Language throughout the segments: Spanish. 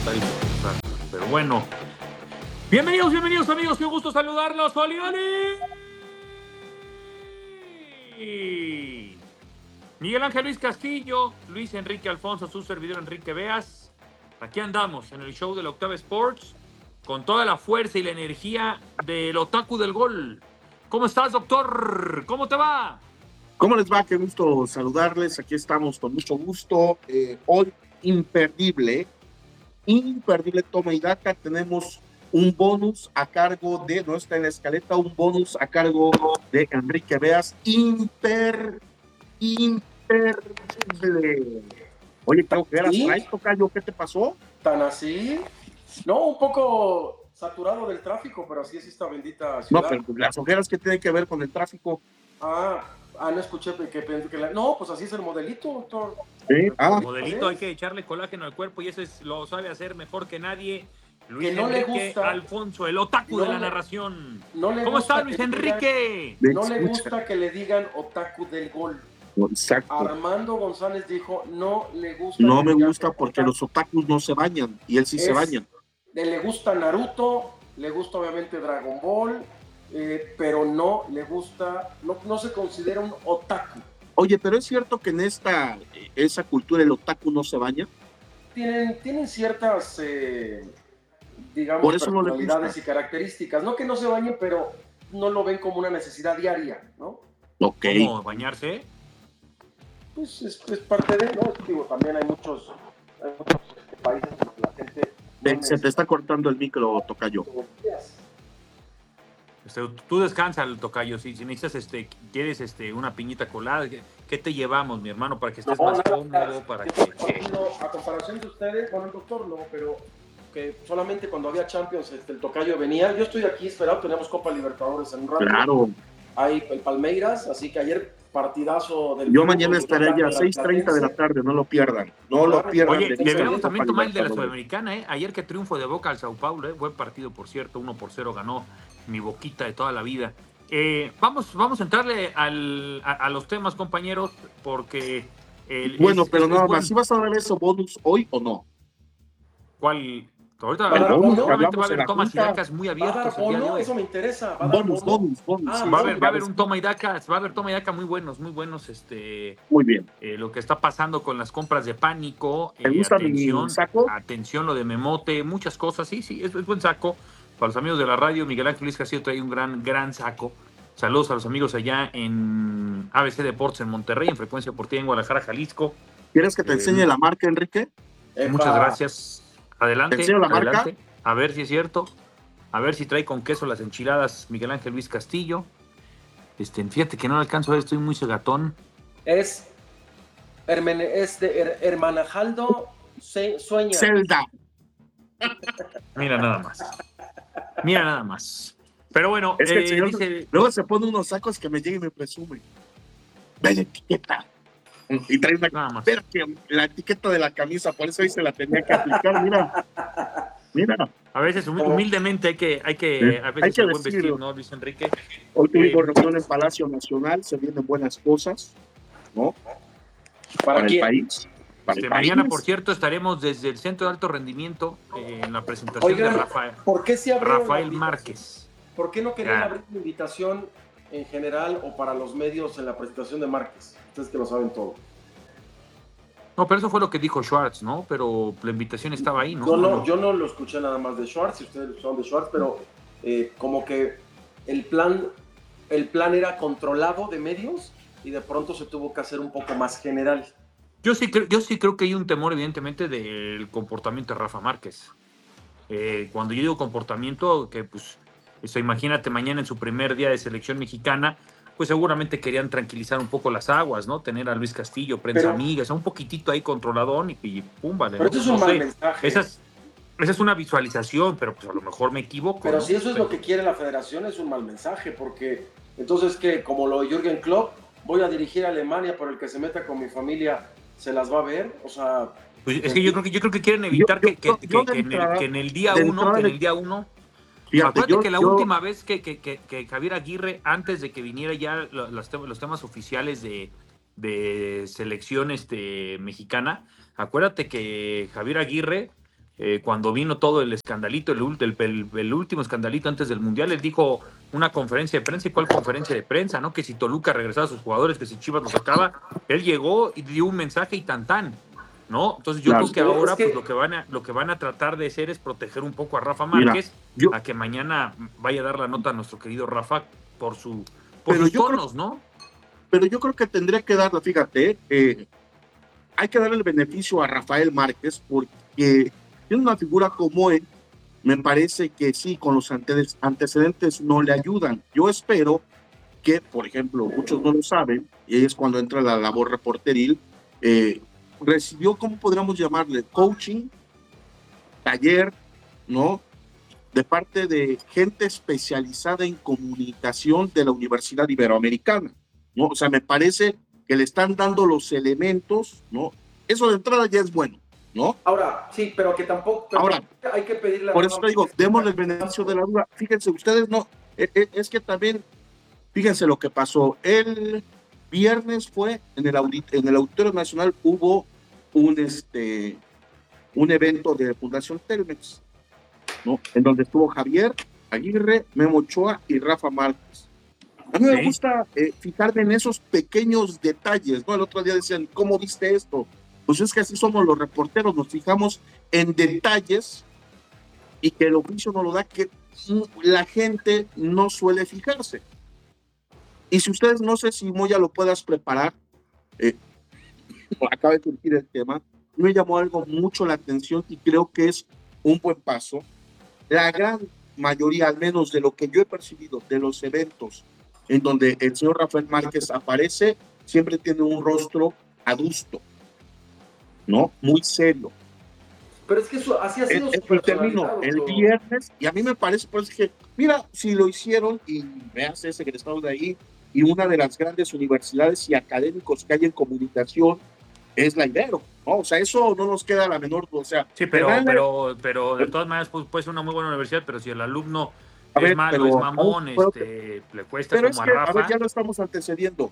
comentarios. Pero bueno. Bienvenidos amigos, qué gusto saludarlos. ¡Oli, oli! Miguel Ángel Luis Castillo, Luis Enrique Alfonso, su servidor Enrique Beas. Aquí andamos en el show del Octava Sports con toda la fuerza y la energía del otaku del gol. ¿Cómo estás, doctor? ¿Cómo te va? ¿Cómo les va? Qué gusto saludarles. Aquí estamos con mucho gusto. Hoy, imperdible toma y daca. Tenemos un bonus a cargo de, no está en la escaleta, un bonus a cargo de Enrique Beas. Imperdible. Oye, creo que eras right, tocayo. ¿Qué te pasó? ¿Tan así? No, un poco saturado del tráfico, pero así es esta bendita ciudad. No, pero las ojeras que tienen que ver con el tráfico. No escuché No, pues así es el modelito, doctor. Sí, El modelito hay que echarle colágeno al cuerpo y ese lo sabe hacer mejor que nadie. Luis que no Enrique le gusta, Alfonso, el otaku de la narración. No ¿Cómo está Luis Enrique? No le gusta que le digan otaku del gol. Exacto. Armando González dijo, no le gusta. No me gusta porque los otakus no se bañan y él sí se baña. Le gusta Naruto, le gusta obviamente Dragon Ball, pero no le gusta, no se considera un otaku. Oye, pero es cierto que en esa cultura el otaku no se baña. Tienen ciertas, digamos, por eso personalidades no y características. No que no se bañen, pero no lo ven como una necesidad diaria, ¿no? Okay. ¿Cómo bañarse? Pues es parte de, ¿no? Digo, también hay muchos países donde la gente... Se te está cortando el micro, tocayo. Tú descansa, el tocayo. Si necesitas, quieres una piñita colada, ¿qué te llevamos, mi hermano, para que estés más cómodo? A comparación de ustedes, bueno, el doctor no, pero que solamente cuando había Champions el tocayo venía. Yo estoy aquí esperado, tenemos Copa Libertadores en un rato. Claro. Hay el Palmeiras, así que ayer partidazo del... Yo mañana estaré allá a 6:30 de la tarde, no lo pierdan. No lo pierdan. Oye, deberíamos también tomar el de la Sudamericana, ¿eh? Ayer que triunfo de Boca al Sao Paulo, buen partido, por cierto, 1-0 ganó mi Boquita de toda la vida. Vamos a entrarle a los temas, compañeros, porque... pero nada más, ¿sí vas a dar eso bonus hoy o no? ¿Cuál? Ahorita seguramente va a haber tomas y dacas muy abiertos. Eso me interesa. Bonus. Va a haber un toma y daca, muy buenos. Muy bien. Lo que está pasando con las compras de pánico. ¿Te gusta mi saco? Atención, lo de Memote, muchas cosas. Sí, es buen saco. Para los amigos de la radio, Miguel Ángel Luis Castillo trae un gran saco. Saludos a los amigos allá en ABC Deportes en Monterrey, en Frecuencia Deportiva en Guadalajara, Jalisco. ¿Quieres que te enseñe la marca, Enrique? Muchas gracias. Adelante. ¿Te enseño la marca? A ver si es cierto. A ver si trae con queso las enchiladas Miguel Ángel Luis Castillo. Fíjate que no alcanzo a ver, estoy muy cegatón. Es de Hermanajaldo Sueña. Zelda. Mira nada más. Pero bueno, es que el señor luego se pone unos sacos que me llega y me presume. Ve la etiqueta. Y trae la etiqueta de la camisa, por eso ahí se la tenía que aplicar. Mira. A veces humildemente hay que buen vestir, ¿no, Luis Enrique? Hoy tuvimos reunión en Palacio Nacional, se vienen buenas cosas, ¿no? Para el país. Mañana, por cierto, estaremos desde el Centro de Alto Rendimiento en la presentación de Rafael Márquez. ¿Por qué no querían abrir una invitación en general o para los medios en la presentación de Márquez? Ustedes que lo saben todo. No, pero eso fue lo que dijo Schwartz, ¿no? Pero la invitación estaba ahí, ¿no? Yo no lo escuché nada más de Schwartz, si ustedes son de Schwartz, pero como que el plan era controlado de medios y de pronto se tuvo que hacer un poco más general. Yo sí creo que hay un temor, evidentemente, del comportamiento de Rafa Márquez. Cuando yo digo comportamiento, que pues, imagínate mañana en su primer día de selección mexicana, pues seguramente querían tranquilizar un poco las aguas, ¿no? Tener a Luis Castillo, prensa amiga, un poquitito ahí controladón y pum, vale. Pero eso es un mal mensaje. Esa es una visualización, pero pues a lo mejor me equivoco. Pero si eso es lo que quiere la federación, es un mal mensaje, porque entonces, ¿qué? Como lo de Jürgen Klopp, voy a dirigir a Alemania, pero el que se meta con mi familia se las va a ver, o sea... Pues es que yo creo que quieren evitar que en el día uno... Acuérdate que la última vez que Javier Aguirre, antes de que viniera ya los temas oficiales de selección mexicana, acuérdate que Javier Aguirre cuando vino todo el escandalito, el último escandalito antes del Mundial, él dijo una conferencia de prensa. ¿Y cuál conferencia de prensa? ¿No? Que si Toluca regresaba a sus jugadores, que si Chivas los sacaba, él llegó y dio un mensaje y tan, ¿no? Entonces yo creo que ahora pues lo que van a tratar de hacer es proteger un poco a Rafa Márquez, a que mañana vaya a dar la nota a nuestro querido Rafa por sus tonos, ¿no? Pero yo creo que tendría que darle, fíjate, hay que darle el beneficio a Rafael Márquez porque tiene una figura como él. Me parece que sí, con los antecedentes no le ayudan. Yo espero que, por ejemplo, muchos no lo saben, y es cuando entra la labor reporteril, recibió, ¿cómo podríamos llamarle? Coaching, taller, ¿no? De parte de gente especializada en comunicación de la Universidad Iberoamericana, ¿no? O sea, me parece que le están dando los elementos, ¿no? Eso de entrada ya es bueno, ¿no? Ahora, sí, pero que tampoco ahora, hay que pedirle. Por eso digo, démosle el beneficio de la duda. Fíjense, ustedes no, es que también, fíjense lo que pasó. El viernes fue en el Auditorio Nacional, hubo un evento de Fundación Telmex, ¿no? En donde estuvo Javier Aguirre, Memo Ochoa y Rafa Márquez. A mí me gusta fijarme en esos pequeños detalles, ¿no? El otro día decían, ¿cómo viste esto? Pues es que así somos los reporteros, nos fijamos en detalles y que el oficio nos lo da, que la gente no suele fijarse. Y si ustedes, no sé si Moya lo puedas preparar, acaba de surgir el tema, me llamó algo mucho la atención y creo que es un buen paso. La gran mayoría, al menos de lo que yo he percibido de los eventos en donde el señor Rafael Márquez aparece, siempre tiene un rostro adusto, ¿no? Muy serio. Pero es que eso así ha sido. Terminó el viernes y a mí me parece, pues, que, mira, si lo hicieron, y me hace ese egresado de ahí, y una de las grandes universidades y académicos que hay en comunicación es la Ibero, ¿no? O sea, eso no nos queda la menor, o sea. Sí, pero de todas maneras pues, puede ser una muy buena universidad, pero si el alumno es malo, es mamón, le cuesta pero como es que, a Rafa. A ver, ya lo estamos antecediendo.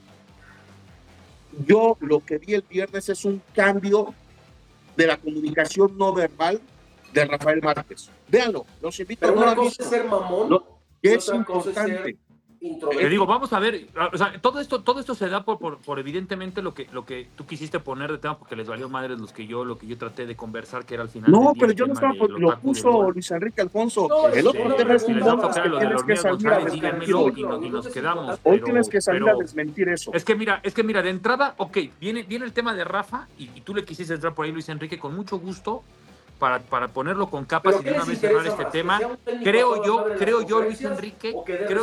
Yo lo que vi el viernes es un cambio de la comunicación no verbal de Rafael Márquez. Véanlo, los invito. Pero una cosa es ser mamón, que es importante. Le digo, vamos a ver, o sea, todo esto se da por evidentemente lo que tú quisiste poner de tema, porque les valió madres lo que yo traté de conversar, que era al final. No, pero yo no estaba, lo puso Luis Enrique Alfonso. No, el otro tema es que tienes que salir a desmentirlo. Y nos quedamos. Hoy tienes que salir a desmentir eso. Es que mira, de entrada, ok, viene el tema de Rafa, y tú le quisiste entrar por ahí, Luis Enrique, con mucho gusto, para ponerlo con capas y de una vez cerrar este tema. Creo yo, Luis Enrique,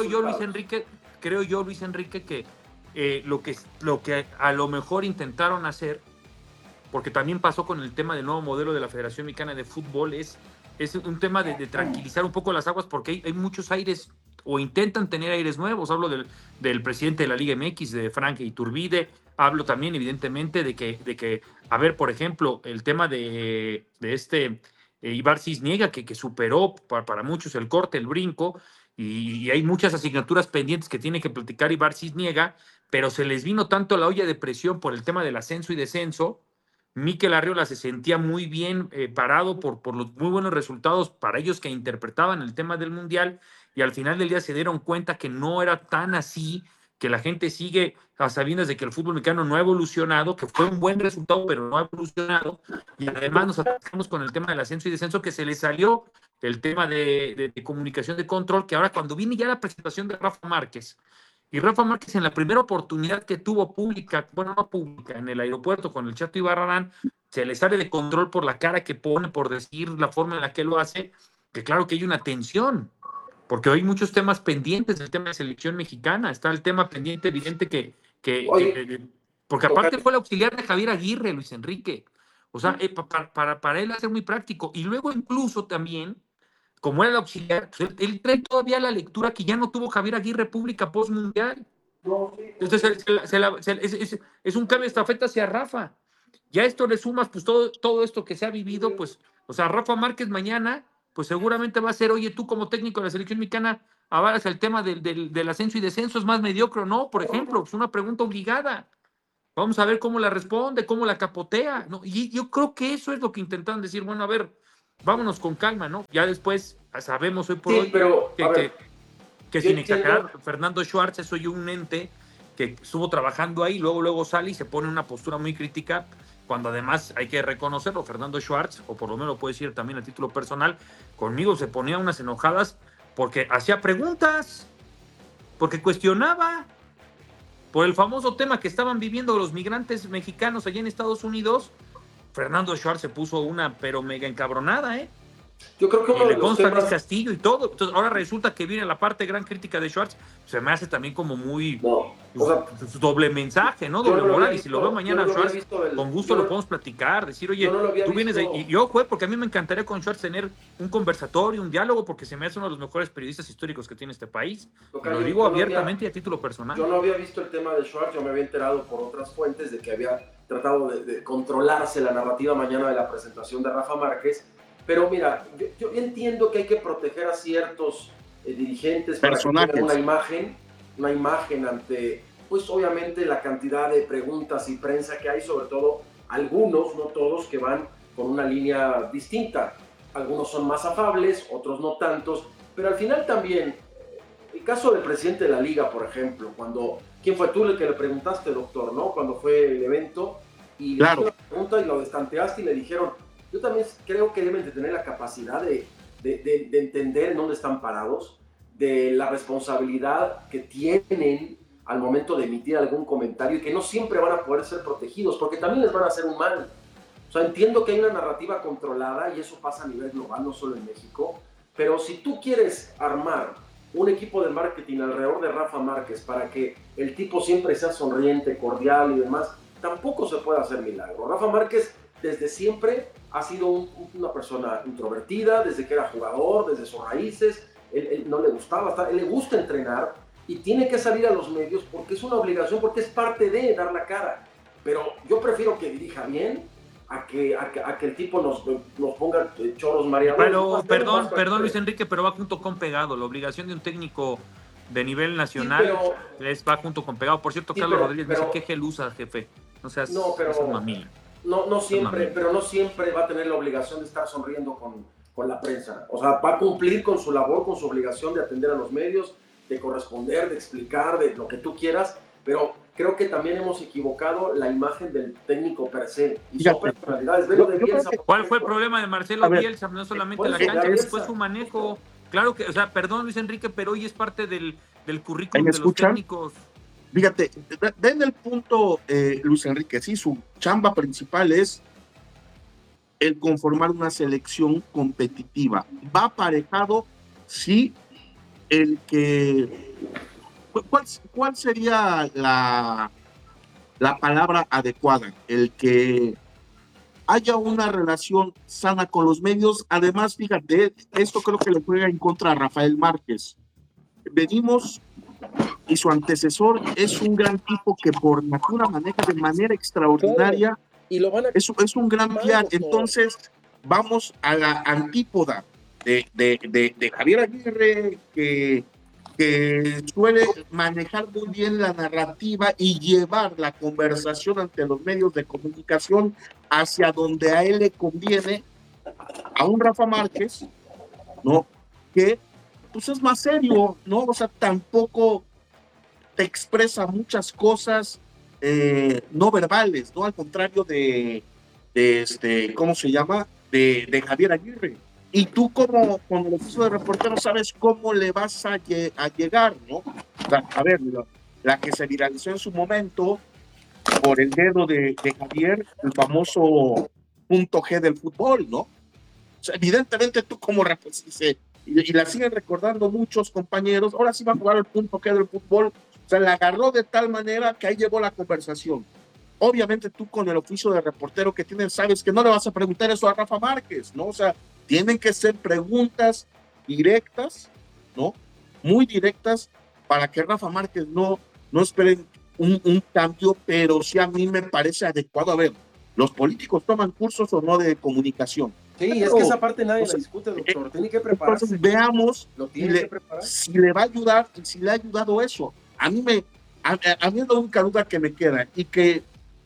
que lo que a lo mejor intentaron hacer, porque también pasó con el tema del nuevo modelo de la Federación Mexicana de Fútbol, es un tema de tranquilizar un poco las aguas, porque hay muchos aires, o intentan tener aires nuevos. Hablo del presidente de la Liga MX, de Frank Iturbide. Hablo también, evidentemente, de que a ver, por ejemplo, el tema de Ibar Cisniega, que superó para muchos el corte, el brinco, y hay muchas asignaturas pendientes que tiene que platicar Ibar Cisniega, pero se les vino tanto la olla de presión por el tema del ascenso y descenso. Mikel Arriola se sentía muy bien parado por los muy buenos resultados para ellos que interpretaban el tema del Mundial, y al final del día se dieron cuenta que no era tan así, que la gente sigue a sabiendas de que el fútbol mexicano no ha evolucionado, que fue un buen resultado, pero no ha evolucionado, y además nos atascamos con el tema del ascenso y descenso, que se le salió el tema de comunicación de control, que ahora cuando viene ya la presentación de Rafa Márquez, y Rafa Márquez en la primera oportunidad que tuvo pública, bueno, no pública, en el aeropuerto con el Chato Ibarrarán, se le sale de control por la cara que pone, por decir la forma en la que lo hace, que claro que hay una tensión, porque hay muchos temas pendientes del tema de selección mexicana. Está el tema pendiente evidente porque aparte fue el auxiliar de Javier Aguirre, Luis Enrique. O sea, para él hacer muy práctico. Y luego incluso también, como era el auxiliar, pues él trae todavía la lectura que ya no tuvo Javier Aguirre pública post-mundial. Entonces es un cambio de estafeta hacia Rafa. Ya esto le sumas pues todo esto que se ha vivido, pues, o sea, Rafa Márquez mañana, pues seguramente va a ser, oye, tú como técnico de la selección mexicana, avalas el tema del ascenso y descenso, ¿es más mediocre o no? Por ejemplo, es una pregunta obligada. Vamos a ver cómo la responde, cómo la capotea, ¿no? Y yo creo que eso es lo que intentan decir, bueno, a ver, vámonos con calma, ¿no? Ya después sabemos hoy por Sí, hoy pero, a ver, que yo sin entiendo. exagerar, Fernando Schwartz es hoy un ente que estuvo trabajando ahí, luego sale y se pone en una postura muy crítica, cuando además hay que reconocerlo, Fernando Schwartz, o por lo menos lo puedo decir también a título personal, conmigo se ponía unas enojadas porque hacía preguntas, porque cuestionaba por el famoso tema que estaban viviendo los migrantes mexicanos allá en Estados Unidos. Fernando Schwartz se puso una pero mega encabronada, ¿eh? Yo creo que Y uno le de los consta a Luis temas, Castillo y todo. Entonces, ahora resulta que viene la parte gran crítica de Schwartz. Se me hace también como muy no, o sea, doble mensaje, ¿no? yo Doble no lo había moral. Y si lo veo visto, yo mañana no a lo había Schwartz, visto con gusto lo podemos platicar. Decir, yo oye, no lo había tú vienes de. visto. Y yo, güey, porque a mí me encantaría con Schwartz tener un conversatorio, un diálogo, porque se me hace uno de los mejores periodistas históricos que tiene este país. Y lo digo abiertamente y a título personal. Yo no había visto el tema de Schwartz, yo me había enterado por otras fuentes de que había tratado de controlarse la narrativa mañana de la presentación de Rafa Márquez. Pero mira, yo entiendo que hay que proteger a ciertos dirigentes para que tengan una imagen ante, pues obviamente la cantidad de preguntas y prensa que hay, sobre todo algunos, no todos, que van con una línea distinta. Algunos son más afables, otros no tantos, pero al final también, el caso del presidente de la liga, por ejemplo, ¿quién fue tú el que le preguntaste, doctor, no? Cuando fue el evento, y le hicieron la pregunta y lo destanteaste y le dijeron, yo también creo que deben de tener la capacidad de entender en dónde están parados, de la responsabilidad que tienen al momento de emitir algún comentario y que no siempre van a poder ser protegidos, porque también les van a hacer un mal. O sea, entiendo que hay una narrativa controlada y eso pasa a nivel global, no solo en México, pero si tú quieres armar un equipo de marketing alrededor de Rafa Márquez para que el tipo siempre sea sonriente, cordial y demás, tampoco se puede hacer milagro. Rafa Márquez desde siempre ha sido una persona introvertida, desde que era jugador, desde sus raíces, él no le gustaba, él le gusta entrenar y tiene que salir a los medios porque es una obligación, porque es parte de dar la cara. Pero yo prefiero que dirija bien a que el tipo nos ponga chorros mareadores. Pero, perdón Luis Enrique, pero va junto con pegado. La obligación de un técnico de nivel nacional va junto con pegado. Por cierto, Carlos Rodríguez dice, ¿qué gel usa, jefe? No seas mamila. No siempre, pero no siempre va a tener la obligación de estar sonriendo con la prensa. O sea, va a cumplir con su labor, con su obligación de atender a los medios, de corresponder, de explicar, de lo que tú quieras, pero creo que también hemos equivocado la imagen del técnico per se. Y son personalidades. ¿Cuál fue el problema de Marcelo Bielsa? No solamente la cancha, después su manejo. Claro que, o sea, perdón Luis Enrique, pero hoy es parte del currículum de los técnicos. Fíjate, den el punto, Luis Enrique, sí, su chamba principal es el conformar una selección competitiva. Va aparejado, sí, el que... ¿Cuál sería la palabra adecuada? El que haya una relación sana con los medios. Además, fíjate, esto creo que le juega en contra a Rafael Márquez. Venimos... y su antecesor es un gran tipo que por natura maneja de manera extraordinaria, y es un gran PR. Entonces vamos a la antípoda de Javier Aguirre, que suele manejar muy bien la narrativa y llevar la conversación ante los medios de comunicación hacia donde a él le conviene, a un Rafa Márquez, ¿no? Que pues es más serio, ¿no? O sea, tampoco te expresa muchas cosas no verbales, ¿no? Al contrario de ¿cómo se llama? De Javier Aguirre. Y tú como con el oficio de reportero sabes cómo le vas a llegar, ¿no? O sea, a ver, la que se viralizó en su momento por el dedo de Javier, el famoso punto G del fútbol, ¿no? O sea, evidentemente tú como y la siguen recordando muchos compañeros, ahora sí va a jugar el punto G del fútbol. O sea, la agarró de tal manera que ahí llevó la conversación. Obviamente tú con el oficio de reportero que tienes, sabes que no le vas a preguntar eso a Rafa Márquez, ¿no? O sea, tienen que ser preguntas directas, ¿no? Muy directas para que Rafa Márquez no esperen un cambio, pero sí a mí me parece adecuado. A ver, ¿los políticos toman cursos o no de comunicación? Sí, pero, es que esa parte nadie la discute, doctor. Tiene que prepararse. Entonces veamos si le va a ayudar y si le ha ayudado eso. A mí es la única duda que me queda, y que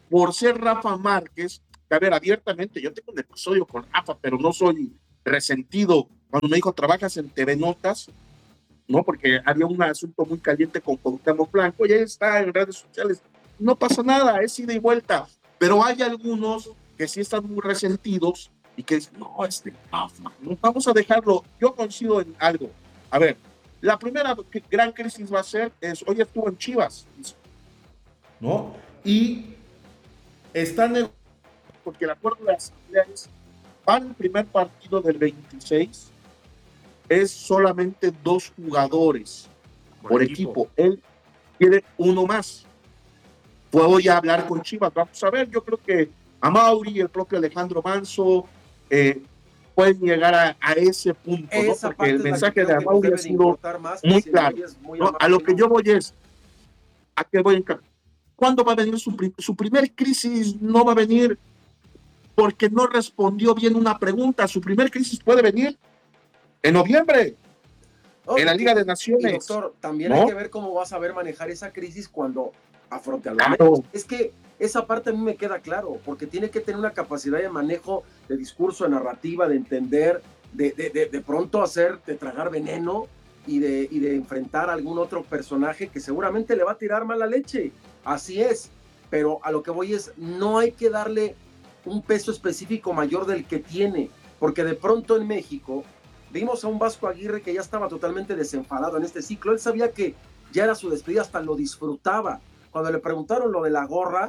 por ser Rafa Márquez, que a ver, abiertamente, yo tengo un episodio con Rafa, pero no soy resentido. Cuando me dijo, trabajas en TV Notas, ¿no? Porque había un asunto muy caliente con Cuauhtémoc Blanco, y ahí está en redes sociales. No pasa nada, es ida y vuelta. Pero hay algunos que sí están muy resentidos y que dicen, no, no, vamos a dejarlo. Yo coincido en algo. A ver, la primera gran crisis va a ser, hoy estuvo en Chivas, ¿no? Y están porque el acuerdo de la asamblea es, para el primer partido del 26, es solamente 2 jugadores por equipo. Él quiere uno más. Voy a hablar con Chivas, vamos a ver, yo creo que Amaury y el propio Alejandro Manso pueden llegar a ese punto, ¿no? Porque el mensaje de Amaury ha sido muy claro. ¿No? A lo que yo voy es, ¿a qué voy? ¿Cuándo va a venir su primer crisis? No va a venir porque no respondió bien una pregunta. Su primer crisis puede venir en noviembre, en la Liga de Naciones. Y doctor, también hay que ver cómo vas a saber manejar esa crisis cuando afronte a los medios. Es que esa parte a mí me queda claro, porque tiene que tener una capacidad de manejo de discurso, de narrativa, de entender, de pronto de tragar veneno y de enfrentar a algún otro personaje que seguramente le va a tirar mala leche. Así es, pero a lo que voy es, no hay que darle un peso específico mayor del que tiene, porque de pronto en México vimos a un Vasco Aguirre que ya estaba totalmente desenfadado en este ciclo. Él sabía que ya era su despedida, hasta lo disfrutaba. Cuando le preguntaron lo de la gorra,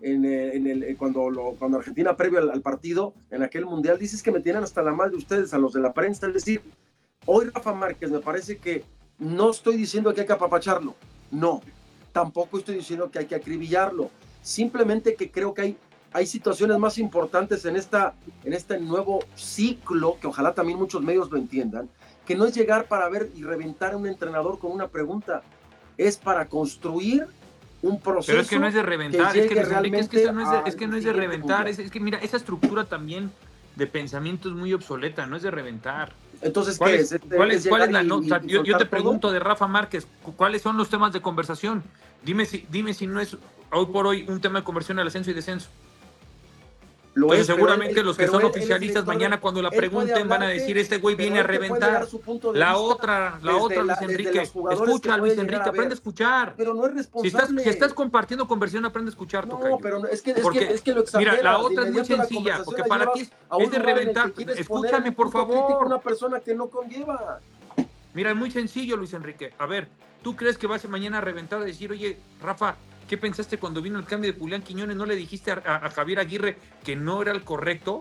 cuando Argentina previo al partido, en aquel mundial, dices que me tienen hasta la madre de ustedes, a los de la prensa. Es decir, hoy Rafa Márquez me parece que no estoy diciendo que hay que apapacharlo, no, tampoco estoy diciendo que hay que acribillarlo, simplemente que creo que hay situaciones más importantes en este nuevo ciclo, que ojalá también muchos medios lo entiendan, que no es llegar para ver y reventar a un entrenador con una pregunta, es para construir un proceso. Pero es que no es de reventar, es que no es de reventar, es que mira, esa estructura también de pensamiento es muy obsoleta, no es de reventar. Entonces, ¿cuál es la nota? Yo te pregunto de Rafa Márquez, ¿cuáles son los temas de conversación? Dime si no es hoy por hoy un tema de conversión al ascenso y descenso. Entonces seguramente los que son oficialistas mañana cuando la pregunten van a decir, este güey viene a reventar. La otra, Luis Enrique, escucha, Luis Enrique, aprende a escuchar. Pero no es responsable. Si estás compartiendo conversión, aprende a escuchar, tocayo. No, pero es que lo exageras. Mira, la otra es muy sencilla, porque para ti es de reventar. Escúchame, por favor. Una persona que no conlleva. Mira, es muy sencillo, Luis Enrique. A ver, ¿tú crees que vas mañana a reventar a decir, oye, Rafa, ¿qué pensaste cuando vino el cambio de Julián Quiñones? ¿No le dijiste a Javier Aguirre que no era el correcto?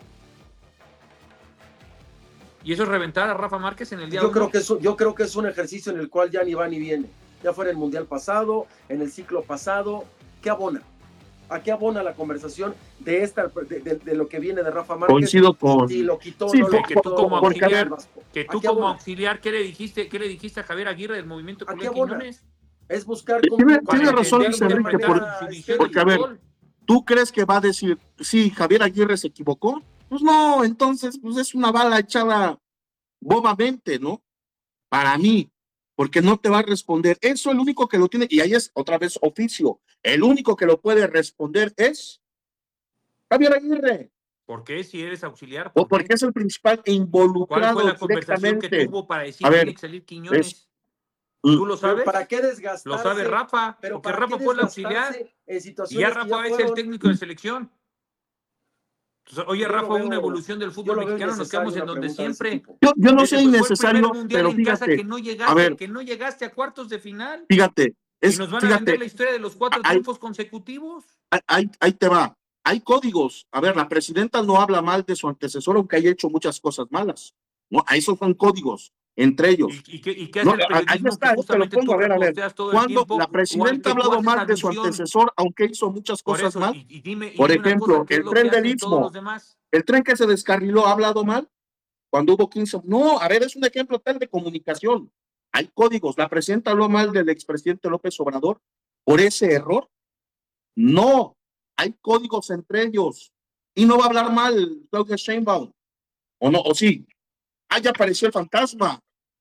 ¿Y eso es reventar a Rafa Márquez en el día yo creo que es un ejercicio en el cual ya ni va ni viene. Ya fuera el Mundial pasado, en el ciclo pasado. ¿Qué abona? ¿A qué abona la conversación de lo que viene de Rafa Márquez? Coincido con... Si lo quitó, sí, no lo quitó. Que tú como auxiliar, ¿qué le dijiste a Javier Aguirre del movimiento Julián Quiñones? Es buscar... Tiene razón, Luis Enrique, porque a ver, ¿tú crees que va a decir, sí, Javier Aguirre se equivocó? Pues no, entonces pues es una bala echada bobamente, ¿no? Para mí, porque no te va a responder. Eso el único que lo tiene, y ahí es otra vez oficio, el único que lo puede responder es Javier Aguirre. ¿Por qué si eres auxiliar? O porque es el principal involucrado. ¿Cuál fue la conversación que tuvo para decir que tiene que salir Quiñones? ¿Tú lo sabes? ¿Para qué desgastarse? Lo sabe Rafa, porque Rafa fue el auxiliar y ya Rafa es el técnico de selección. Entonces, oye, Rafa, una evolución del fútbol mexicano, nos quedamos en donde siempre. Yo no sé innecesario, pero en casa que no llegaste a cuartos de final. Fíjate. Y nos van a vender la historia de los 4 triunfos consecutivos. Ahí te va. Hay códigos. A ver, la presidenta no habla mal de su antecesor, aunque haya hecho muchas cosas malas. No, esos son códigos, entre ellos. ¿Y qué hace el periodismo que justamente tú reposteas todo el tiempo? Cuando la presidenta ha hablado mal de su antecesor, aunque hizo muchas cosas mal. Por ejemplo, el tren del Istmo, el tren que se descarriló, ¿ha hablado mal? Cuando hubo 15. No, a ver, es un ejemplo tal de comunicación. Hay códigos. La presidenta habló mal del expresidente López Obrador por ese error. No, hay códigos entre ellos. Y no va a hablar mal Claudia Sheinbaum. ¿O no? ¿O sí? Ah, ya apareció el fantasma.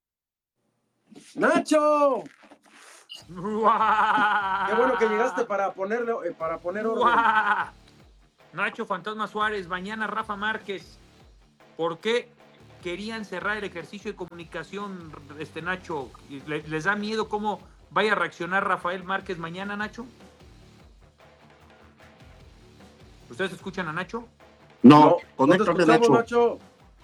¡Nacho! Qué bueno que llegaste para poner orden. Nacho Fantasma Suárez, mañana Rafa Márquez. ¿Por qué querían cerrar el ejercicio de comunicación, Nacho? ¿Les da miedo cómo vaya a reaccionar Rafael Márquez mañana, Nacho? ¿Ustedes escuchan a Nacho? No, no te escuchamos, Nacho.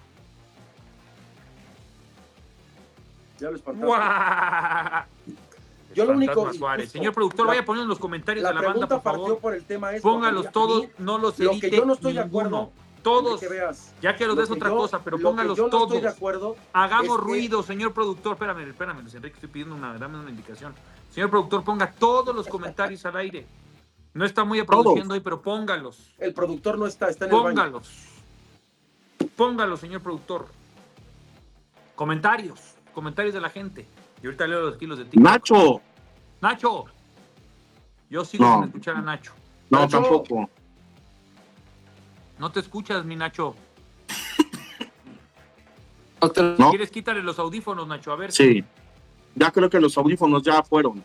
Ya lo espantaste. Yo lo único... Suárez. Señor productor, vaya poniendo en los comentarios de la banda, por favor. Por el tema póngalos todos, no los edite. Lo que yo no estoy de acuerdo... Todos, ya que lo des otra cosa, pero póngalos todos. No estoy de acuerdo. Hagamos ruido, señor productor. Espérame, Luis Enrique, estoy pidiendo dame una indicación. Señor productor, ponga todos los comentarios al aire. No está muy produciendo hoy, pero póngalos. El productor no está en el baño. Póngalos, señor productor. Comentarios de la gente. Y ahorita leo los kilos de TikTok. Nacho. Yo sigo sin escuchar a Nacho. No, tampoco. No te escuchas, mi Nacho. No. Si quieres, quítale los audífonos, Nacho, a ver. Sí. Ya creo que los audífonos ya fueron.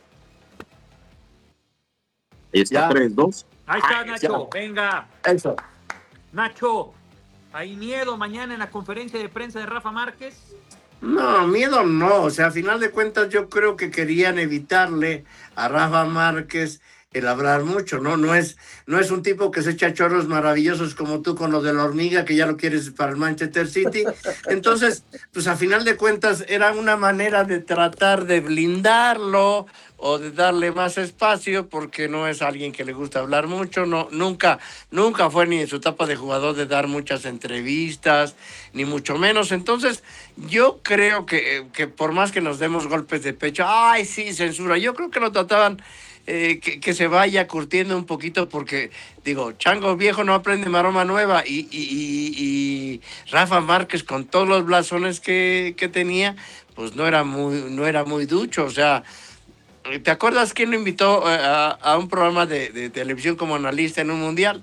Ahí está, 3, 2. Ahí está, Nacho. Ya. Venga. Eso. Nacho, ¿hay miedo mañana en la conferencia de prensa de Rafa Márquez? No, miedo no. O sea, a final de cuentas yo creo que querían evitarle a Rafa Márquez el hablar mucho, ¿no? No es un tipo que se echa chorros maravillosos como tú con lo de la hormiga, que ya lo quieres para el Manchester City. Entonces, pues a final de cuentas era una manera de tratar de blindarlo o de darle más espacio, porque no es alguien que le gusta hablar mucho, no, nunca fue ni en su etapa de jugador de dar muchas entrevistas, ni mucho menos. Entonces, yo creo que por más que nos demos golpes de pecho, ¡ay, sí, censura! Yo creo que lo trataban que se vaya curtiendo un poquito, porque, digo, chango viejo no aprende maroma nueva, y Rafa Márquez, con todos los blasones que tenía, pues no era muy ducho. O sea, ¿te acuerdas quién lo invitó a un programa de televisión como analista en un mundial?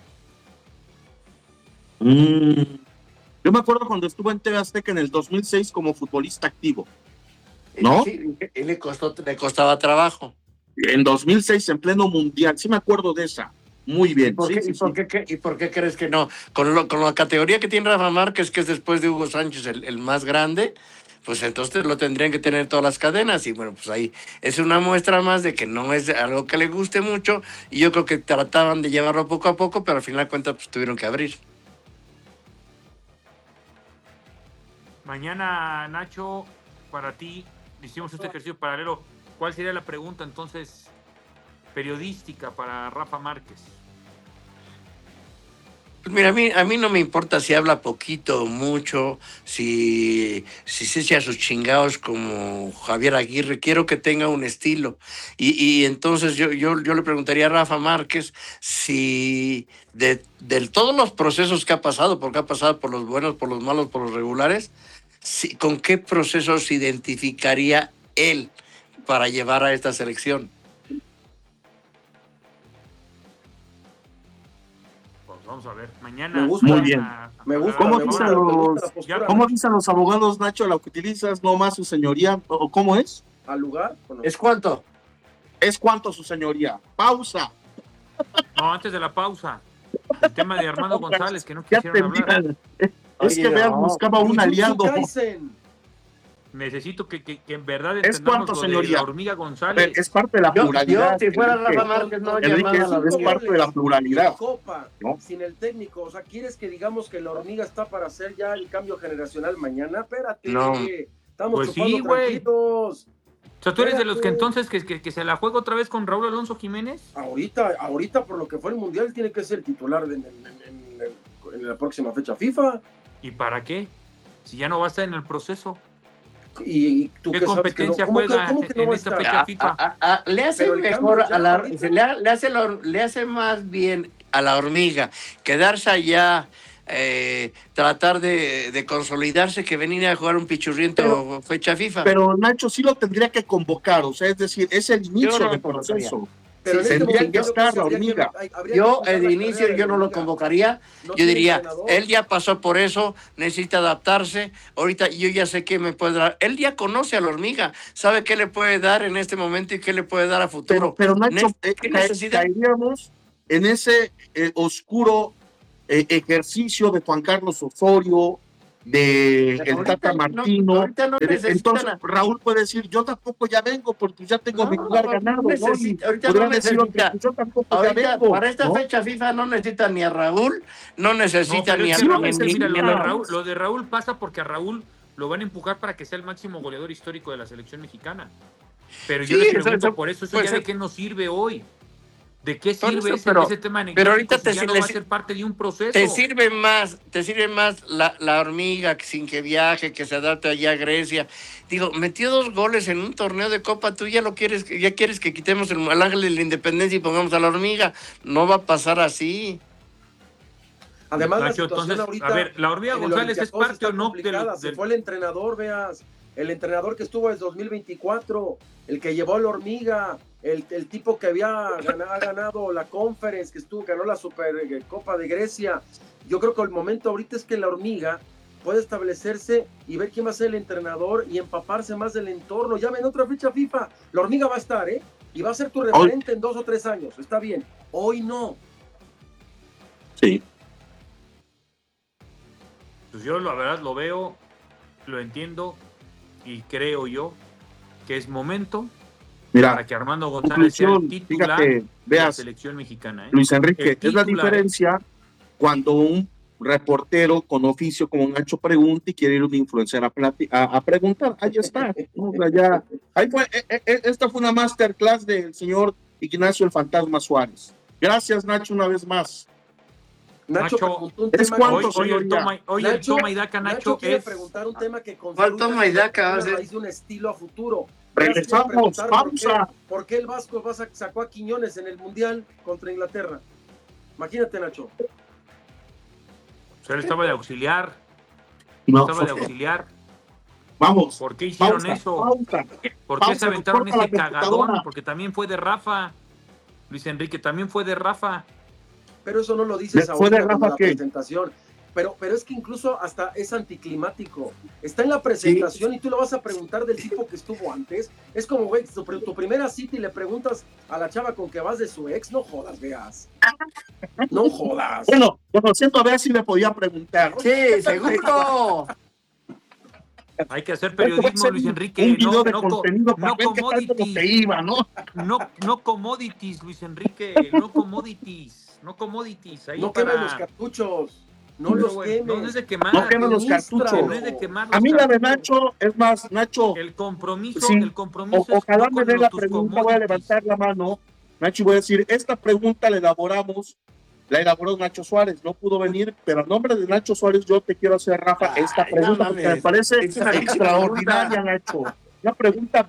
Yo me acuerdo cuando estuvo en TV Azteca en el 2006 como futbolista activo, ¿no? Sí, le costaba trabajo. En 2006, en pleno mundial, sí me acuerdo de esa. Muy bien. ¿Y por qué crees que no? Con la categoría que tiene Rafa Márquez, que es después de Hugo Sánchez el más grande, pues entonces lo tendrían que tener todas las cadenas. Y bueno, pues ahí es una muestra más de que no es algo que le guste mucho. Y yo creo que trataban de llevarlo poco a poco, pero al final de cuentas pues tuvieron que abrir. Mañana, Nacho, para ti, hicimos este ejercicio paralelo. ¿Cuál sería la pregunta entonces periodística para Rafa Márquez? Pues mira, a mí no me importa si habla poquito o mucho, si se echa sus chingados como Javier Aguirre. Quiero que tenga un estilo. Y entonces yo le preguntaría a Rafa Márquez si de todos los procesos que ha pasado, porque ha pasado por los buenos, por los malos, por los regulares, ¿con qué procesos se identificaría él para llevar a esta selección? Pues vamos a ver, mañana. Me gusta. Muy bien. Me gusta. ¿Cómo dicen los abogados, Nacho, la que utilizas? No más, su señoría. ¿O cómo es? ¿Al lugar? No? ¿Es cuánto? ¿Es cuánto, su señoría? Pausa. No, antes de la pausa. El tema de Armando González, que no quisieron hablar. Es que vean, buscaba un aliado. Necesito que en verdad ¿Es cuánto, señoría? La hormiga González. Es parte de la pluralidad. Yo si fuera Rafa Márquez, no llamaba es parte de la pluralidad. Copa, ¿no? Sin el técnico. O sea, ¿quieres que digamos que la hormiga está para hacer ya el cambio generacional mañana? Espérate. No. Estamos pues chupando sí, güey. tranquilos. O sea, ¿tú eres de los que entonces que se la juega otra vez con Raúl Alonso Jiménez? Ahorita por lo que fue el Mundial, tiene que ser el titular en la próxima fecha FIFA. ¿Y para qué? Si ya no va a estar en el proceso. ¿Y tú qué competencia juega en esta fecha FIFA? Le hace mejor le hace más bien a la hormiga quedarse allá, tratar de consolidarse, que venir a jugar un pichurriento fecha FIFA. Pero Nacho sí lo tendría que convocar, o sea, es decir, es el inicio del proceso. Pero tendría que estar la hormiga. Yo, de inicio, yo no lo convocaría. Yo diría, él ya pasó por eso, necesita adaptarse. Ahorita yo ya sé qué me puede dar. Él ya conoce a la hormiga, sabe qué le puede dar en este momento y qué le puede dar a futuro. Pero Nacho, en ese oscuro ejercicio de Juan Carlos Osorio, de el Tata Martino. Ahorita no Entonces Raúl puede decir, yo tampoco ya vengo porque ya tengo mi lugar ganado, ¿no? Ahorita no necesita. Yo tampoco Ahorita, ya vengo, para esta ¿no? fecha FIFA no necesita ni a Raúl, no necesita No, ni a pero es que mira, Raúl. lo de Raúl pasa porque a Raúl lo van a empujar para que sea el máximo goleador histórico de la selección mexicana. Pero yo Sí, le pregunto eso por eso puede ya de ser. qué nos sirve hoy. ¿De qué Por sirve eso, ese tema anecdótico pero ahorita si ya no va a ser parte de un proceso? Te sirve más la hormiga que sin que viaje, que se adapte allá a Grecia. Digo, metió 2 goles en un torneo de Copa, tú ya quieres que quitemos al ángel de la independencia y pongamos a la hormiga. No va a pasar así. Además, Nacho, la situación entonces, ahorita, a ver, ¿la hormiga en el González es Olympiacos parte está o no complicada. Se fue el entrenador, veas, el entrenador que estuvo desde 2024, el que llevó a la hormiga, el tipo que ha ganado la Conference, ganó la Supercopa de Grecia. Yo creo que el momento ahorita es que la hormiga puede establecerse y ver quién va a ser el entrenador y empaparse más del entorno. Ya ven otra fecha FIFA, la hormiga va a estar, y va a ser tu referente en 2 o 3 años, está bien. Hoy no. Sí. Pues yo la verdad lo veo, lo entiendo y creo yo que es momento para que Armando González sea el titular de la selección mexicana. Luis Enrique, es la diferencia cuando un reportero con oficio como Nacho pregunta y quiere ir un influencer a preguntar. Ahí está. Ahí fue, esta fue una masterclass del señor Ignacio el Fantasma Suárez. Gracias, Nacho, una vez más. Nacho preguntó un tema. Hoy el toma y daca, Nacho quiere es... preguntar un tema que ¿Cuál toma y daca? A raíz de un estilo a futuro. Regresamos, pausa. ¿Por qué el Vasco sacó a Quiñones en el Mundial contra Inglaterra? Imagínate, Nacho. O sea, él estaba de auxiliar. Vamos. ¿Por qué hicieron eso? ¿Por qué se aventaron ese cagadón? Porque también fue de Rafa. Luis Enrique, también fue de Rafa. Pero eso no lo dices ahora en la presentación. Pero es que incluso hasta es anticlimático. Está en la presentación y tú lo vas a preguntar del tipo que estuvo antes. Es como, güey, tu primera cita y le preguntas a la chava con que vas de su ex. No jodas, veas. No jodas. Bueno, conociendo a ver si le podía preguntar. Sí, seguro. Hay que hacer periodismo, Luis Enrique. Un video de contenido no commodities. Que iba, ¿no? No commodities, Luis Enrique. No commodities. No commodities. Ahí no quemes los cartuchos. No los quemes. No es de quemar. No quemes los cartuchos. No es de quemar los a mí la de Nacho, es más, Nacho. El compromiso, sí, ojalá me dé la pregunta, voy a levantar la mano. Nacho, voy a decir, esta pregunta la elaboró Nacho Suárez, no pudo venir, pero a nombre de Nacho Suárez yo te quiero hacer, Rafa, esta pregunta, porque me parece extraordinaria, Nacho. Una pregunta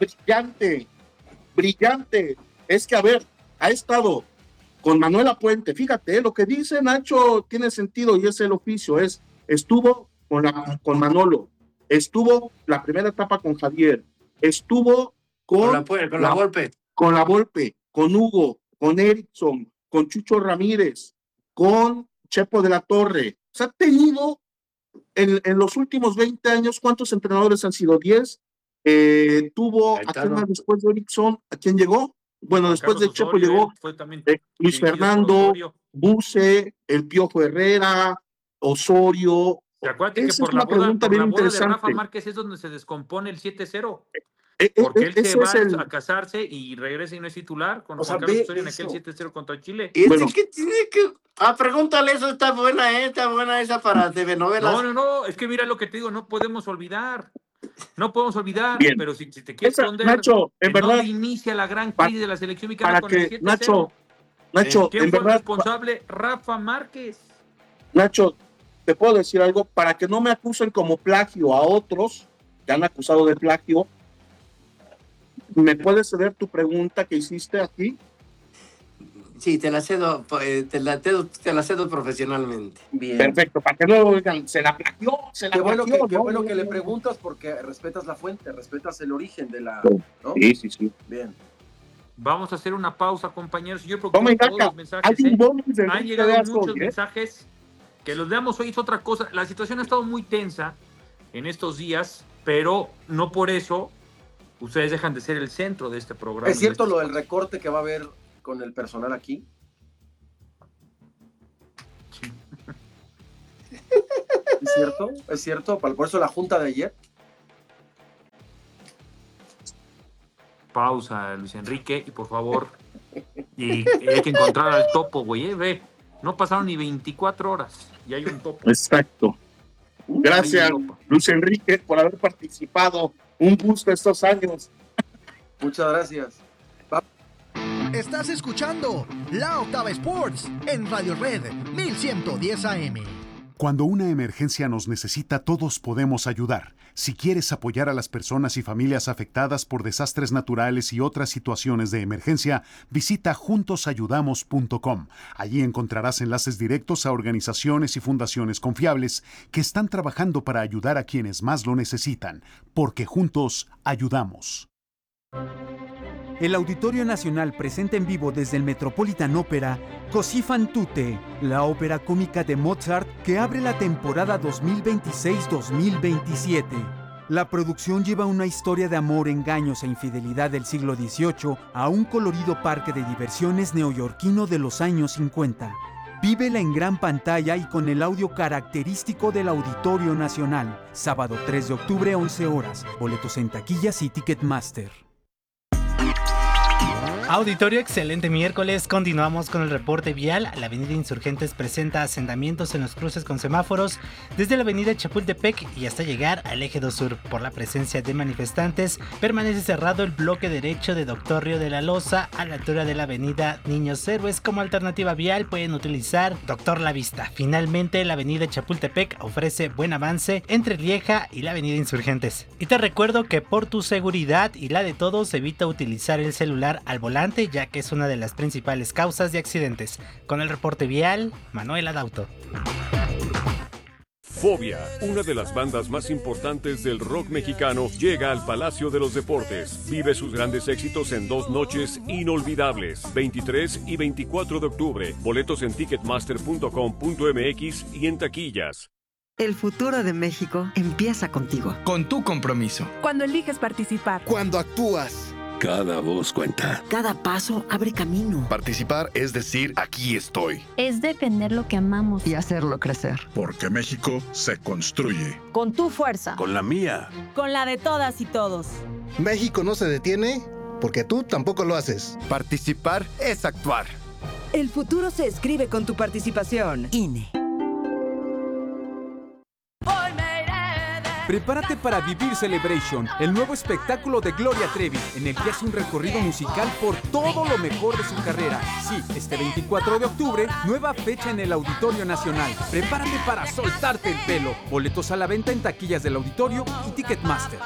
brillante. Es que, a ver, ha estado con Manuela Puente, fíjate, lo que dice Nacho tiene sentido y es el oficio, estuvo con Manolo, estuvo la primera etapa con Javier, estuvo con la Volpe, con Hugo, con Erickson, con Chucho Ramírez, con Chepo de la Torre. O sea, ha tenido en los últimos 20 años, ¿cuántos entrenadores han sido? 10. Tuvo a quién más después de Erickson, ¿a quién llegó? Bueno, después de Chepo llegó Luis Fernando, Buse, el Piojo Herrera, Osorio. Acuérdate que por la boda de Rafa Márquez es donde se descompone el 7-0. Porque él se va a casarse y regresa y no es titular con Juan Carlos Osorio en aquel 7-0 contra Chile. ¿Y qué tiene que...? Pregúntale eso, está buena esa para TV novelas. No, es que mira lo que te digo, no podemos olvidar. Bien. Pero si te quieres esconder, Nacho, en verdad, ¿dónde inicia la gran crisis de la selección mexicana con el 7-0? Nacho, ¿Quién en fue verdad, responsable? Rafa Márquez. Nacho, te puedo decir algo, para que no me acusen como plagio a otros que han acusado de plagio. ¿Me puedes ceder tu pregunta que hiciste aquí? Sí, te la cedo profesionalmente. Bien. Perfecto, para que no digan, se la plagió, Qué bueno que le preguntas porque respetas la fuente, respetas el origen de la... ¿no? Sí. Bien. Vamos a hacer una pausa, compañeros. Yo todos los mensajes, han llegado muchos mensajes. Que los veamos hoy es otra cosa. La situación ha estado muy tensa en estos días, pero no por eso ustedes dejan de ser el centro de este programa. ¿Es cierto lo del recorte que va a haber con el personal aquí? cierto? ¿Es cierto? Por eso la junta de ayer. Pausa, Luis Enrique, y por favor, y hay que encontrar al topo, güey, ve, no pasaron ni 24 horas y hay un topo. Exacto. Gracias, Luis Enrique, por haber participado. Un gusto estos años. Muchas gracias. Estás escuchando La Octava Sports en Radio Red 1110 AM. Cuando una emergencia nos necesita, todos podemos ayudar. Si quieres apoyar a las personas y familias afectadas por desastres naturales y otras situaciones de emergencia, visita juntosayudamos.com. Allí encontrarás enlaces directos a organizaciones y fundaciones confiables que están trabajando para ayudar a quienes más lo necesitan, porque juntos ayudamos. El Auditorio Nacional presenta en vivo desde el Metropolitan Opera Così fan tutte, la ópera cómica de Mozart que abre la temporada 2026-2027. La producción lleva una historia de amor, engaños e infidelidad del siglo XVIII a un colorido parque de diversiones neoyorquino de los años 50. Vívela en gran pantalla y con el audio característico del Auditorio Nacional. Sábado 3 de octubre, 11 horas. Boletos en taquillas y Ticketmaster. Auditorio, excelente miércoles. Continuamos con el reporte vial. La avenida Insurgentes presenta asentamientos en los cruces con semáforos desde la avenida Chapultepec y hasta llegar al eje 2 sur. Por la presencia de manifestantes, permanece cerrado el bloque derecho de Doctor Río de la Loza a la altura de la avenida Niños Héroes. Como alternativa vial pueden utilizar Doctor La Vista. Finalmente, la avenida Chapultepec ofrece buen avance entre Lieja y la avenida Insurgentes. Y te recuerdo que por tu seguridad y la de todos, evita utilizar el celular al volante, ya que es una de las principales causas de accidentes. Con el reporte vial, Manuel Adauto. Fobia, una de las bandas más importantes del rock mexicano, llega al Palacio de los Deportes. Vive sus grandes éxitos en 2 noches inolvidables, 23 y 24 de octubre. Boletos en ticketmaster.com.mx y en taquillas. El futuro de México empieza contigo. Con tu compromiso. Cuando eliges participar. Cuando actúas. Cada voz cuenta. Cada paso abre camino. Participar es decir, aquí estoy. Es defender lo que amamos. Y hacerlo crecer. Porque México se construye. Con tu fuerza. Con la mía. Con la de todas y todos. México no se detiene porque tú tampoco lo haces. Participar es actuar. El futuro se escribe con tu participación. INE. Prepárate para vivir Celebration, el nuevo espectáculo de Gloria Trevi, en el que hace un recorrido musical por todo lo mejor de su carrera. Sí, este 24 de octubre, nueva fecha en el Auditorio Nacional. Prepárate para soltarte el pelo. Boletos a la venta en taquillas del Auditorio y Ticketmaster.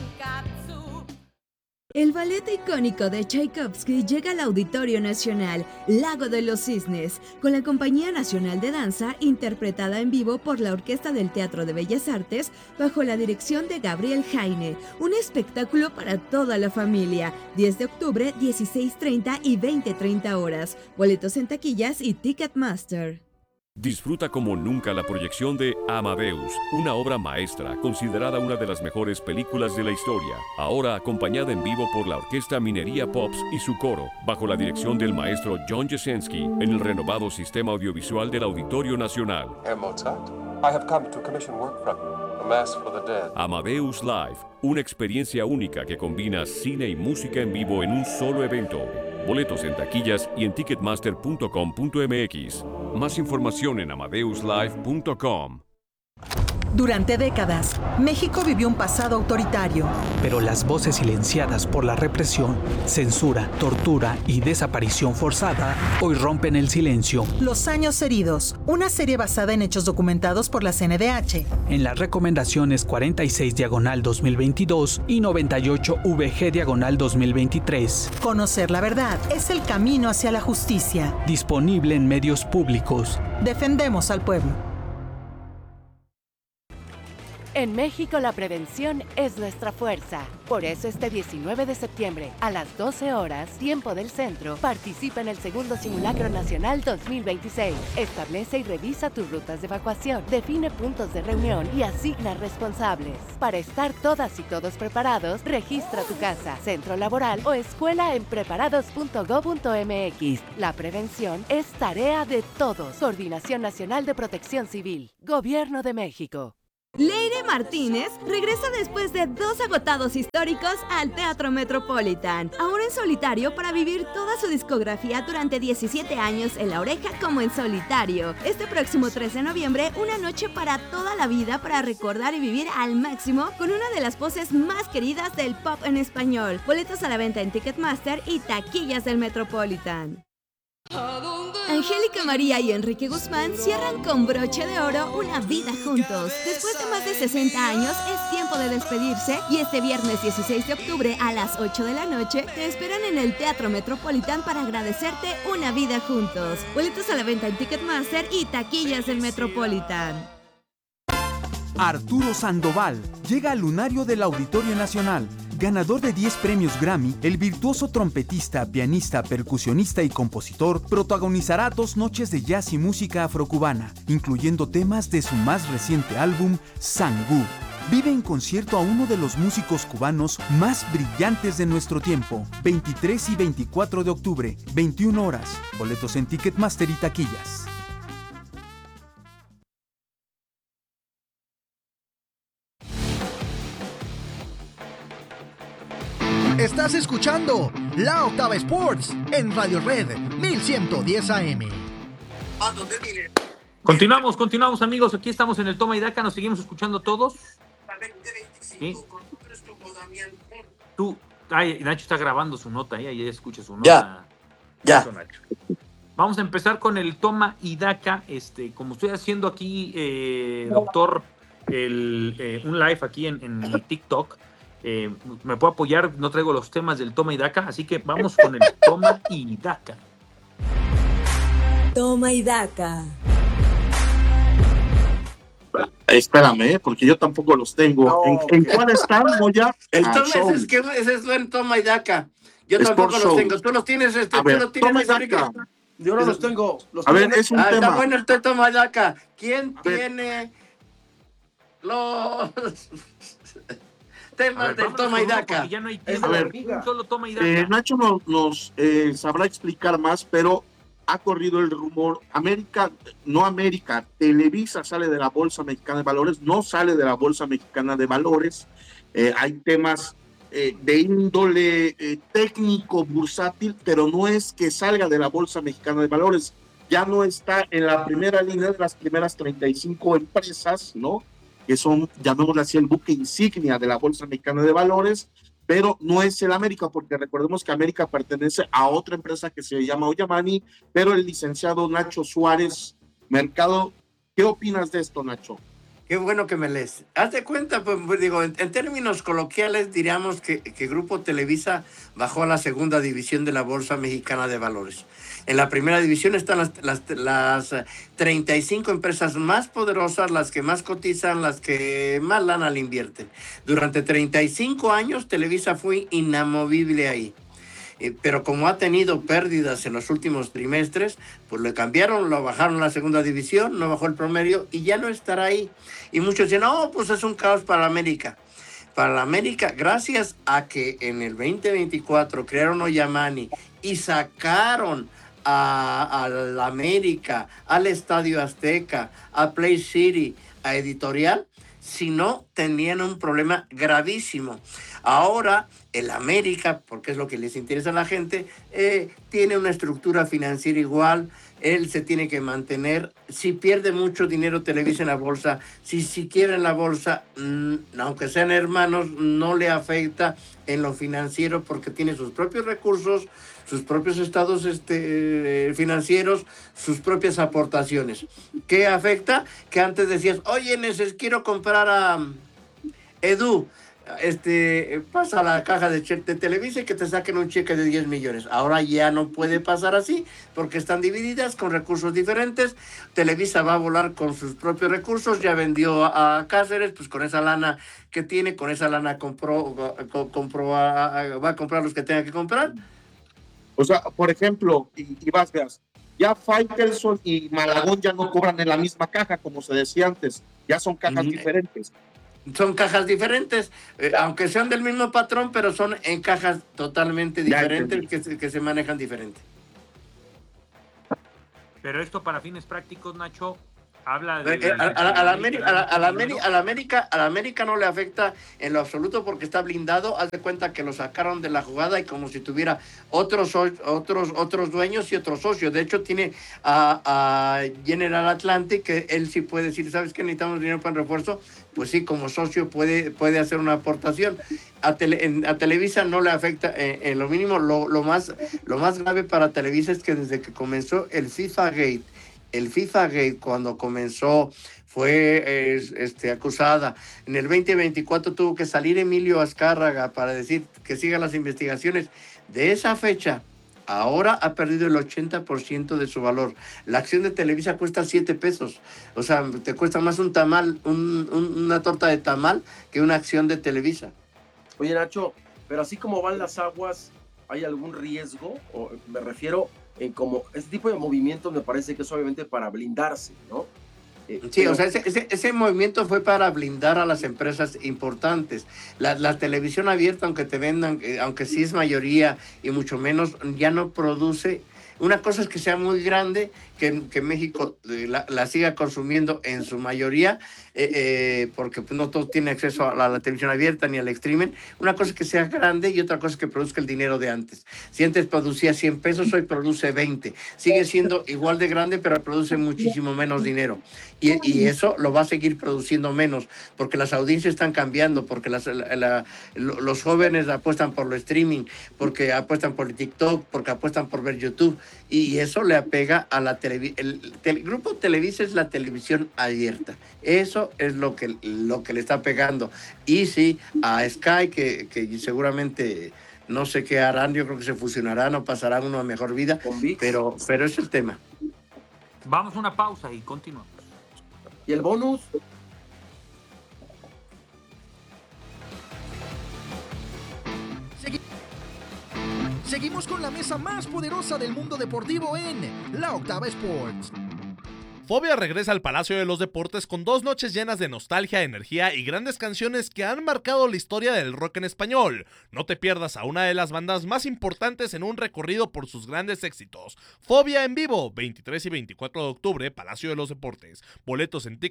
El ballet icónico de Tchaikovsky llega al Auditorio Nacional, Lago de los Cisnes, con la Compañía Nacional de Danza, interpretada en vivo por la Orquesta del Teatro de Bellas Artes, bajo la dirección de Gabriel Jaine. Un espectáculo para toda la familia. 10 de octubre, 16:30 y 20:30 horas. Boletos en taquillas y Ticketmaster. Disfruta como nunca la proyección de Amadeus, una obra maestra considerada una de las mejores películas de la historia, ahora acompañada en vivo por la Orquesta Minería Pops y su coro, bajo la dirección del maestro John Jasenski, en el renovado sistema audiovisual del Auditorio Nacional. Herr Mozart, I have come to commission work from you, A Mass for the Dead. Amadeus Live, una experiencia única que combina cine y música en vivo en un solo evento. Boletos en taquillas y en ticketmaster.com.mx. Más información en amadeuslive.com. Durante décadas, México vivió un pasado autoritario. Pero las voces silenciadas por la represión, censura, tortura y desaparición forzada hoy rompen el silencio. Los años heridos, una serie basada en hechos documentados por la CNDH. En las recomendaciones 46/2022 y 98VG/2023. Conocer la verdad es el camino hacia la justicia. Disponible en medios públicos. Defendemos al pueblo. En México la prevención es nuestra fuerza. Por eso este 19 de septiembre, a las 12 horas, tiempo del centro, participa en el segundo Simulacro Nacional 2026. Establece y revisa tus rutas de evacuación, define puntos de reunión y asigna responsables. Para estar todas y todos preparados, registra tu casa, centro laboral o escuela en preparados.go.mx. La prevención es tarea de todos. Coordinación Nacional de Protección Civil. Gobierno de México. Leire Martínez regresa después de 2 agotados históricos al Teatro Metropolitan, ahora en solitario para vivir toda su discografía durante 17 años en La Oreja como en solitario. Este próximo 13 de noviembre, una noche para toda la vida para recordar y vivir al máximo con una de las voces más queridas del pop en español. Boletos a la venta en Ticketmaster y taquillas del Metropolitan. Angélica María y Enrique Guzmán cierran con broche de oro una vida juntos. Después de más de 60 años es tiempo de despedirse y este viernes 16 de octubre a las 8 de la noche te esperan en el Teatro Metropolitan para agradecerte una vida juntos. Boletos a la venta en Ticketmaster y taquillas del Metropolitan. Arturo Sandoval llega al lunario del Auditorio Nacional. Ganador de 10 premios Grammy, el virtuoso trompetista, pianista, percusionista y compositor protagonizará 2 noches de jazz y música afrocubana, incluyendo temas de su más reciente álbum, Sangú. Vive en concierto a uno de los músicos cubanos más brillantes de nuestro tiempo, 23 y 24 de octubre, 21 horas. Boletos en Ticketmaster y taquillas. Estás escuchando La Octava Sports en Radio Red 1110 AM. Continuamos amigos, aquí estamos en el Toma y Daca, nos seguimos escuchando todos. ¿Sí? Nacho está grabando su nota, ahí escucha su nota. Ya. Eso, Nacho. Vamos a empezar con el Toma y Daca, como estoy haciendo aquí, doctor, un live aquí en mi TikTok. Me puedo apoyar, no traigo los temas del Toma y Daca, así que vamos con el Toma y Daca. Toma y Daca. Espérame, porque yo tampoco los tengo. No, ¿En cuál están, Moya? Ese es buen Toma y Daca. Yo tampoco los tengo. Tú los tienes, A ver, Toma y Daca. Yo no los tengo. A ver, es un tema. Está bueno el Toma y Daca. ¿Quién tiene los temas del Toma y Daca? Ya no hay A ver, un solo Toma y Daca. Nacho nos sabrá explicar más, pero ha corrido el rumor, Televisa sale de la Bolsa Mexicana de Valores, no sale de la Bolsa Mexicana de Valores, hay temas de índole técnico, bursátil, pero no es que salga de la Bolsa Mexicana de Valores, ya no está en la primera línea de las primeras 35 empresas, ¿no? Que son, llamémosle así, el buque insignia de la Bolsa Mexicana de Valores, pero no es el América, porque recordemos que América pertenece a otra empresa que se llama Oyamani, pero el licenciado Nacho Suárez Mercado, ¿qué opinas de esto, Nacho? Qué bueno que me lees. Haz de cuenta, pues digo, en términos coloquiales diríamos que Grupo Televisa bajó a la segunda división de la Bolsa Mexicana de Valores. En la primera división están las 35 empresas más poderosas, las que más cotizan, las que más lana le invierten. Durante 35 años Televisa fue inamovible ahí. Pero como ha tenido pérdidas en los últimos trimestres, pues lo cambiaron, lo bajaron a la segunda división, no bajó el promedio y ya no estará ahí. Y muchos dicen, no, pues es un caos para América. Para América, gracias a que en el 2024 crearon Oyamani y sacaron a la América, al Estadio Azteca, a Play City, a Editorial, si no, tenían un problema gravísimo. Ahora, el América, porque es lo que les interesa a la gente, tiene una estructura financiera igual, él se tiene que mantener. Si pierde mucho dinero Televisa en la bolsa, si quiebra en la bolsa, aunque sean hermanos, no le afecta en lo financiero porque tiene sus propios recursos, sus propios estados financieros, sus propias aportaciones. ¿Qué afecta? Que antes decías, oye, quiero comprar a Edu, pasa a la caja de Televisa y que te saquen un cheque de 10 millones. Ahora ya no puede pasar así porque están divididas con recursos diferentes. Televisa va a volar con sus propios recursos, ya vendió a Cáceres, pues con esa lana que tiene, con esa lana va a comprar los que tenga que comprar. O sea, por ejemplo, y Vázquez, ya Faitelson y Malagón ya no cobran en la misma caja, como se decía antes, ya son cajas diferentes. Son cajas diferentes, aunque sean del mismo patrón, pero son en cajas totalmente diferentes que se manejan diferente. Pero esto para fines prácticos, Nacho, Habla A la América no le afecta en lo absoluto porque está blindado. Haz de cuenta que lo sacaron de la jugada y como si tuviera otros dueños y otros socios. De hecho, tiene a General Atlantic, que él sí puede decir, ¿sabes qué? Necesitamos dinero para el refuerzo. Pues sí, como socio puede hacer una aportación. A Televisa no le afecta en lo mínimo. Lo más grave para Televisa es que desde que comenzó el FIFA Gate, cuando comenzó, fue acusada. En el 2024 tuvo que salir Emilio Azcárraga para decir que sigan las investigaciones. De esa fecha, ahora ha perdido el 80% de su valor. La acción de Televisa cuesta 7 pesos. O sea, te cuesta más un tamal, una torta de tamal que una acción de Televisa. Oye, Nacho, pero así como van las aguas, ¿hay algún riesgo? O me refiero en como este tipo de movimientos me parece que es obviamente para blindarse, ¿no? Sí, o sea, ese movimiento fue para blindar a las empresas importantes. La televisión abierta, aunque te vendan, aunque sí es mayoría y mucho menos, ya no produce. Una cosa es que sea muy grande, que México la siga consumiendo en su mayoría, porque pues, no todos tienen acceso a la televisión abierta ni al streaming. Una cosa es que sea grande y otra cosa es que produzca el dinero de antes. Si antes producía 100 pesos, hoy produce 20. Sigue siendo igual de grande, pero produce muchísimo menos dinero. Y eso lo va a seguir produciendo menos, porque las audiencias están cambiando, porque los jóvenes apuestan por lo streaming, porque apuestan por el TikTok, porque apuestan por ver YouTube. Y eso le apega a la televisión. El grupo Televisa es la televisión abierta. Eso es lo que le está pegando. Y sí, a Sky, que seguramente no sé qué harán, yo creo que se fusionarán o pasarán una mejor vida, pero es el tema. Vamos a una pausa y continuamos. ¿Y el bonus? Seguimos con la mesa más poderosa del mundo deportivo en La Octava Sports. Fobia regresa al Palacio de los Deportes con 2 noches llenas de nostalgia, energía y grandes canciones que han marcado la historia del rock en español. No te pierdas a una de las bandas más importantes en un recorrido por sus grandes éxitos. Fobia en vivo, 23 y 24 de octubre, Palacio de los Deportes. Boletos en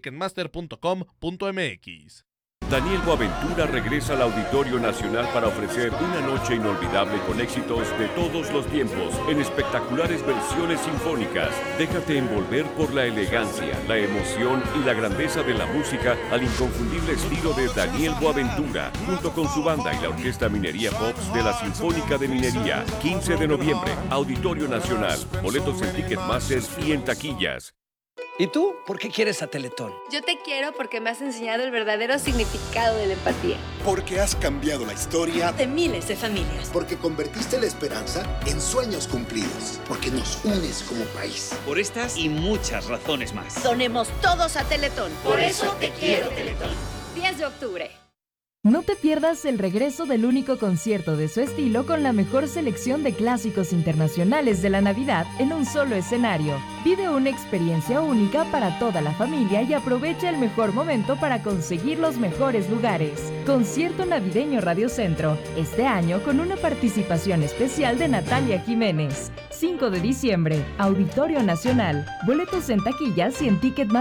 ticketmaster.com.mx. Daniel Boaventura regresa al Auditorio Nacional para ofrecer una noche inolvidable con éxitos de todos los tiempos, en espectaculares versiones sinfónicas. Déjate envolver por la elegancia, la emoción y la grandeza de la música al inconfundible estilo de Daniel Boaventura, junto con su banda y la Orquesta Minería Pops de la Sinfónica de Minería. 15 de noviembre, Auditorio Nacional. Boletos en Ticketmaster y en taquillas. ¿Y tú? ¿Por qué quieres a Teletón? Yo te quiero porque me has enseñado el verdadero significado de la empatía. Porque has cambiado la historia de miles de familias. Porque convertiste la esperanza en sueños cumplidos. Porque nos unes como país. Por estas y muchas razones más. Donemos todos a Teletón. Por eso te quiero, Teletón. 10 de octubre. No te pierdas el regreso del único concierto de su estilo con la mejor selección de clásicos internacionales de la Navidad en un solo escenario. Vive una experiencia única para toda la familia y aprovecha el mejor momento para conseguir los mejores lugares. Concierto navideño Radio Centro, este año con una participación especial de Natalia Jiménez. 5 de diciembre, Auditorio Nacional. Boletos en taquillas y en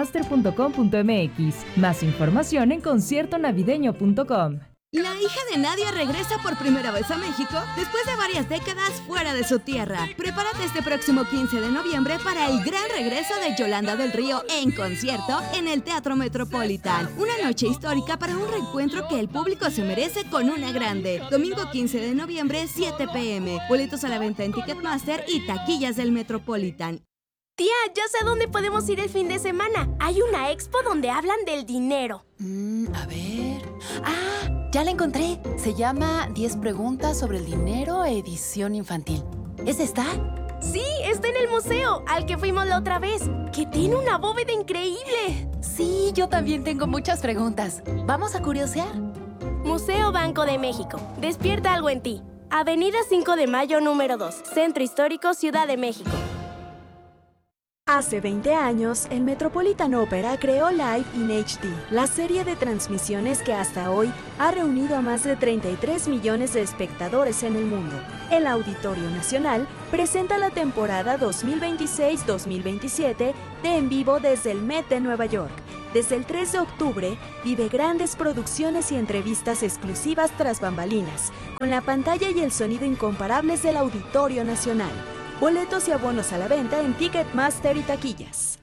ticketmaster.com.mx. Más información en conciertonavideño.com. La hija de Nadia regresa por primera vez a México después de varias décadas fuera de su tierra. Prepárate este próximo 15 de noviembre para el gran regreso de Yolanda del Río en concierto en el Teatro Metropolitan. Una noche histórica para un reencuentro que el público se merece con una grande. Domingo 15 de noviembre, 7 p.m. Boletos a la venta en Ticketmaster y taquillas del Metropolitan. Tía, ya sé a dónde podemos ir el fin de semana. Hay una expo donde hablan del dinero. A ver... Ya la encontré. Se llama 10 preguntas sobre el dinero, edición infantil. ¿Es esta? Sí, está en el museo, al que fuimos la otra vez, que tiene una bóveda increíble. Sí, yo también tengo muchas preguntas. ¿Vamos a curiosear? Museo Banco de México. Despierta algo en ti. Avenida 5 de Mayo, número 2. Centro Histórico, Ciudad de México. Hace 20 años, el Metropolitan Opera creó Live in HD, la serie de transmisiones que hasta hoy ha reunido a más de 33 millones de espectadores en el mundo. El Auditorio Nacional presenta la temporada 2026-2027 de En Vivo desde el Met de Nueva York. Desde el 3 de octubre, vive grandes producciones y entrevistas exclusivas tras bambalinas, con la pantalla y el sonido incomparables del Auditorio Nacional. Boletos y abonos a la venta en Ticketmaster y taquillas.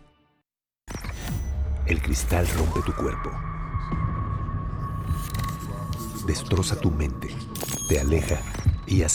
El cristal rompe tu cuerpo. Destroza tu mente, te aleja y hace